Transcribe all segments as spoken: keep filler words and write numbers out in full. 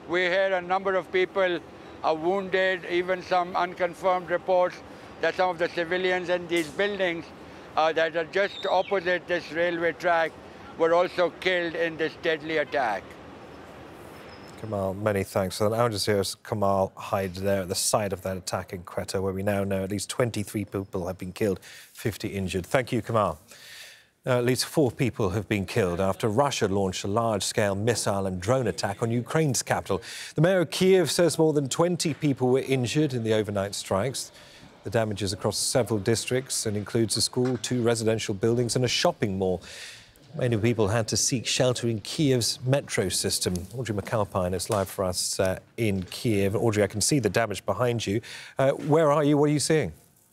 We hear a number of people are wounded, even some unconfirmed reports that some of the civilians in these buildings uh, that are just opposite this railway track were also killed in this deadly attack. Kamal, many thanks. So Al Jazeera's Kamal Hyde there at the site of that attack in Quetta, where we now know at least twenty-three people have been killed, fifty injured. Thank you, Kamal. Uh, at least four people have been killed after Russia launched a large-scale missile and drone attack on Ukraine's capital. The mayor of Kiev says more than twenty people were injured in the overnight strikes. The damage is across several districts and includes a school, two residential buildings and a shopping mall. Many people had to seek shelter in Kiev's metro system. Audrey McAlpine is live for us uh, in Kiev. Audrey, I can see the damage behind you. Uh, where are you? What are you seeing?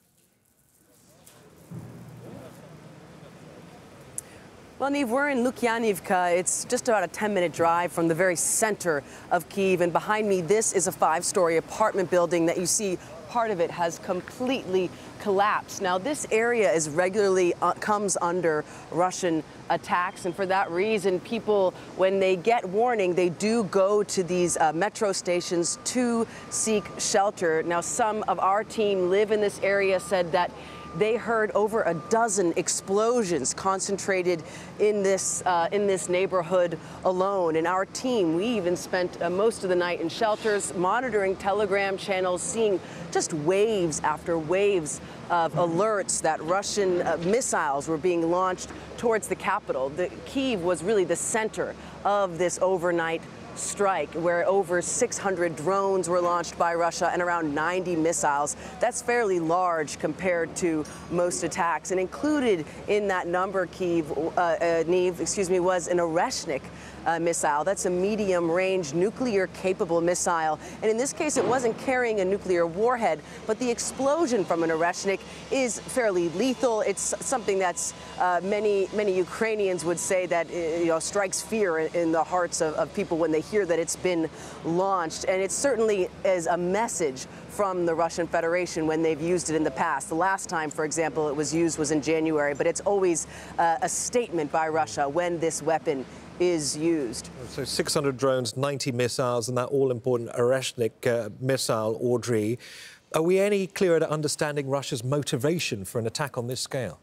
Well, Niamh, we're in Lukyanivka. It's just about a ten-minute drive from the very center of Kyiv. And behind me, this is a five-story apartment building that you see part of it has completely collapsed. Now, this area is regularly uh, comes under Russian attacks, and for that reason, people, when they get warning, they do go to these uh, metro stations to seek shelter. Now, some of our team live in this area, said that they heard over a dozen explosions concentrated in this uh, in this neighborhood alone. And our team, we even spent uh, most of the night in shelters, monitoring Telegram channels, seeing just waves after waves of alerts that Russian uh, missiles were being launched towards the capital. The Kyiv was really the center of this overnight strike, where over six hundred drones were launched by Russia and around ninety missiles. That's fairly large compared to most attacks. And included in that number, Kyiv, uh, uh, Niamh, excuse me, was an Oreshnik uh, missile. That's a medium-range nuclear-capable missile. And in this case, it wasn't carrying a nuclear warhead, but the explosion from an Oreshnik is fairly lethal. It's something that's uh, many, many Ukrainians would say that, you know, strikes fear in, in the hearts of, of people when they hear that it's been launched. And it certainly is a message from the Russian Federation when they've used it in the past. The last time, for example, it was used was in January, but it's always uh, a statement by Russia when this weapon is used. So six hundred drones, ninety missiles, and that all-important Oreshnik uh, missile, Audrey. Are we any clearer to understanding Russia's motivation for an attack on this scale?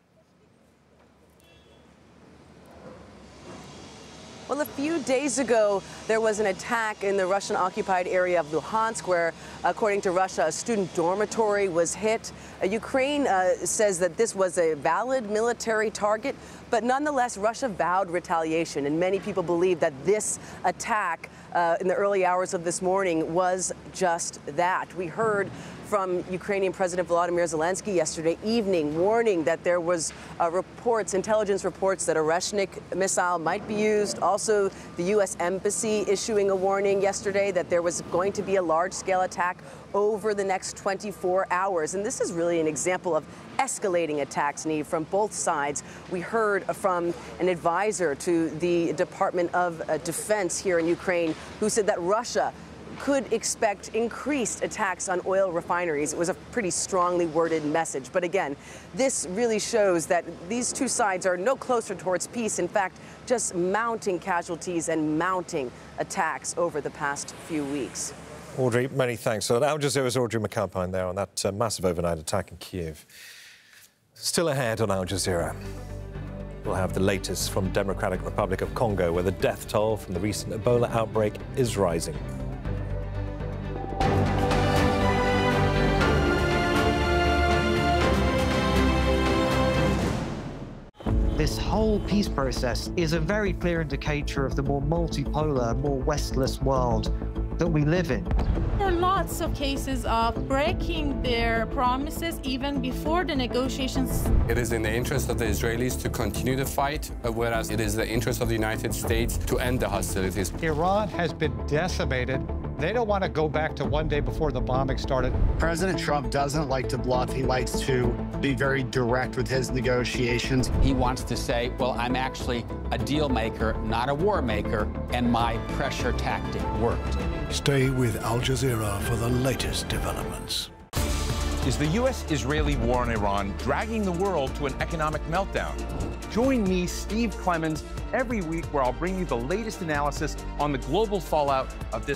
Well, a few days ago, there was an attack in the Russian-occupied area of Luhansk, where, according to Russia, a student dormitory was hit. Uh, Ukraine uh, says that this was a valid military target, but nonetheless, Russia vowed retaliation, and many people believe that this attack uh, in the early hours of this morning was just that. We heard from Ukrainian President Volodymyr Zelensky yesterday evening, warning that there was uh, reports, intelligence reports, that a Oreshnik missile might be used. Also, the U S Embassy issuing a warning yesterday that there was going to be a large-scale attack over the next twenty-four hours. And this is really an example of escalating attacks, Niamh, from both sides. We heard from an advisor to the Department of uh, Defense here in Ukraine who said that Russia could expect increased attacks on oil refineries. It was a pretty strongly worded message. But again, this really shows that these two sides are no closer towards peace. In fact, just mounting casualties and mounting attacks over the past few weeks. Audrey, many thanks. So Al Jazeera's Audrey McAlpine there on that uh, massive overnight attack in Kiev. Still ahead on Al Jazeera, we'll have the latest from Democratic Republic of Congo, where the death toll from the recent Ebola outbreak is rising. This whole peace process is a very clear indicator of the more multipolar, more Westless world that we live in. There are lots of cases of breaking their promises even before the negotiations. It is in the interest of the Israelis to continue the fight, whereas it is the interest of the United States to end the hostilities. Iran has been decimated. They don't want to go back to one day before the bombing started. President Trump doesn't like to bluff. He likes to be very direct with his negotiations. He wants to say, well, I'm actually a deal maker, not a war maker, and my pressure tactic worked. Stay with Al Jazeera for the latest developments. Is the U S Israeli war on Iran dragging the world to an economic meltdown? Join me, Steve Clemons, every week where I'll bring you the latest analysis on the global fallout of this